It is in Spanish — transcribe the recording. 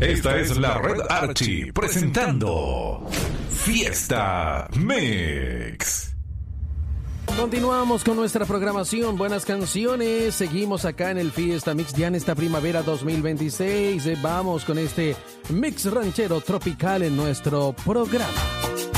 Esta es la Red Archie presentando Fiesta Mix. Continuamos con nuestra programación, buenas canciones, seguimos acá en el Fiesta Mix ya en esta primavera 2026, vamos con este mix ranchero tropical en nuestro programa.